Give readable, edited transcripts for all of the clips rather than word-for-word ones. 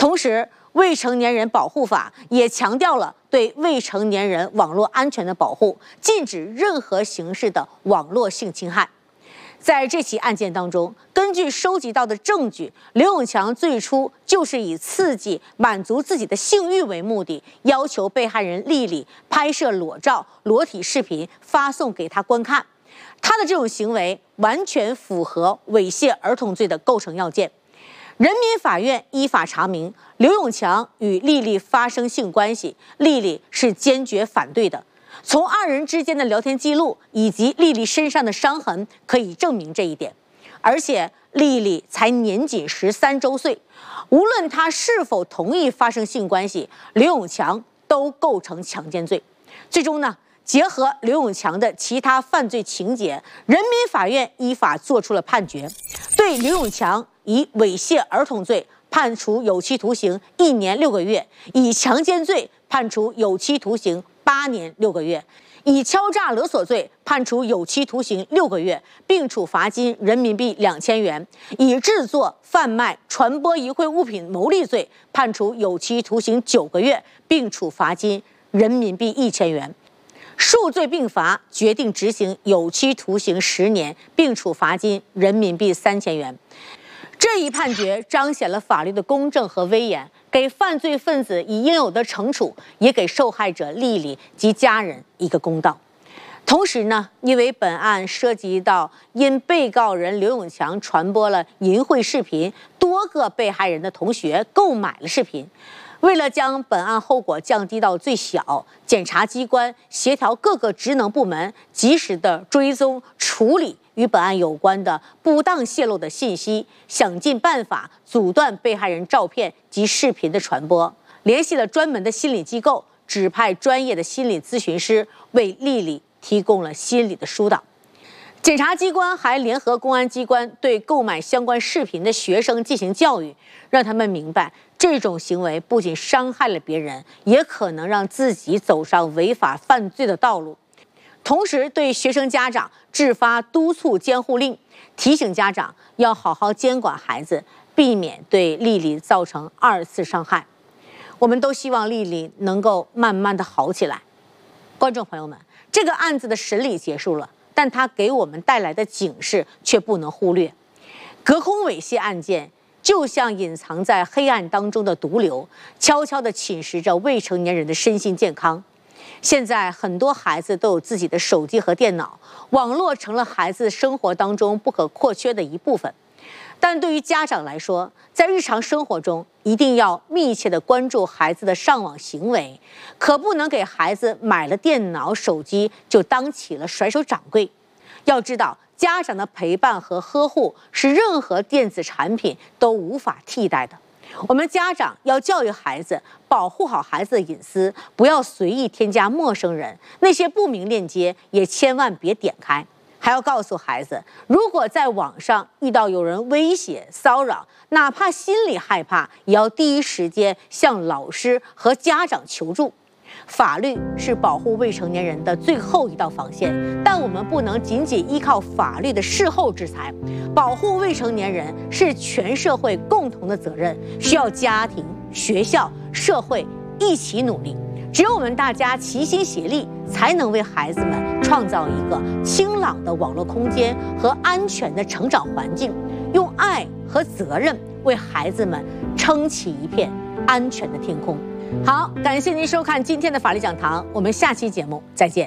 同时，未成年人保护法也强调了对未成年人网络安全的保护，禁止任何形式的网络性侵害。在这起案件当中，根据收集到的证据，刘永强最初就是以刺激、满足自己的性欲为目的，要求被害人丽丽拍摄裸照、裸体视频发送给他观看。他的这种行为完全符合猥亵儿童罪的构成要件。人民法院依法查明，刘永强与丽丽发生性关系，丽丽是坚决反对的。从二人之间的聊天记录以及丽丽身上的伤痕可以证明这一点。而且丽丽才年仅13周岁，无论她是否同意发生性关系，刘永强都构成强奸罪。最终呢，结合刘永强的其他犯罪情节，人民法院依法作出了判决，对刘永强以猥亵儿童罪判处有期徒刑1年6个月，以强奸罪判处有期徒刑8年6个月，以敲诈勒索罪判处有期徒刑6个月，并处罚金人民币2000元；以制作、贩卖、传播淫秽物品牟利罪判处有期徒刑9个月，并处罚金人民币1000元。数罪并罚，决定执行有期徒刑10年，并处罚金人民币3000元。这一判决彰显了法律的公正和威严，给犯罪分子以应有的惩处，也给受害者丽丽及家人一个公道。同时呢，因为本案涉及到因被告人刘永强传播了淫秽视频，多个被害人的同学购买了视频。为了将本案后果降低到最小，检察机关协调各个职能部门，及时的追踪处理与本案有关的不当泄露的信息，想尽办法阻断被害人照片及视频的传播，联系了专门的心理机构，指派专业的心理咨询师为丽丽提供了心理的疏导。检察机关还联合公安机关对购买相关视频的学生进行教育，让他们明白这种行为不仅伤害了别人，也可能让自己走上违法犯罪的道路。同时对学生家长制发督促监护令，提醒家长要好好监管孩子，避免对丽丽造成2次伤害。我们都希望丽丽能够慢慢的好起来。观众朋友们，这个案子的审理结束了，但它给我们带来的警示却不能忽略。隔空猥亵案件就像隐藏在黑暗当中的毒瘤，悄悄地侵蚀着未成年人的身心健康。现在很多孩子都有自己的手机和电脑，网络成了孩子生活当中不可或缺的一部分。但对于家长来说，在日常生活中一定要密切地关注孩子的上网行为，可不能给孩子买了电脑、手机就当起了甩手掌柜。要知道，家长的陪伴和呵护是任何电子产品都无法替代的。我们家长要教育孩子，保护好孩子的隐私，不要随意添加陌生人，那些不明链接也千万别点开。还要告诉孩子，如果在网上遇到有人威胁、骚扰，哪怕心里害怕，也要第一时间向老师和家长求助。法律是保护未成年人的最后一道防线，但我们不能仅仅依靠法律的事后制裁。保护未成年人是全社会共同的责任，需要家庭、学校、社会一起努力。只有我们大家齐心协力，才能为孩子们创造一个清朗的网络空间和安全的成长环境，用爱和责任为孩子们撑起一片安全的天空。好，感谢您收看今天的法律讲堂，我们下期节目再见。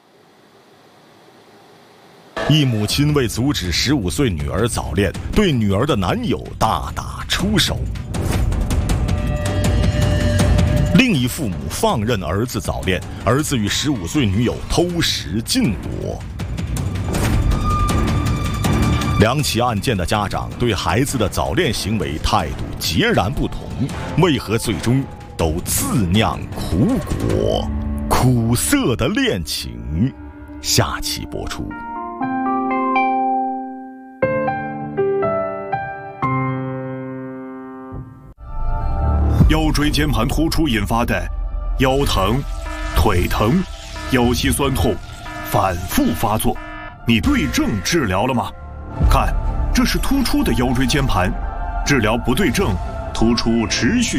一母亲为阻止15岁女儿早恋，对女儿的男友大打出手。另一父母放任儿子早恋，儿子与15岁女友偷食禁果。两起案件的家长对孩子的早恋行为态度截然不同，为何最终都自酿苦果？苦涩的恋情，下期播出。 腰椎间盘突出引发的腰疼、腿疼、腰膝酸痛反复发作，你对症治疗了吗？看，这是突出的腰椎间盘，治疗不对症，突出持续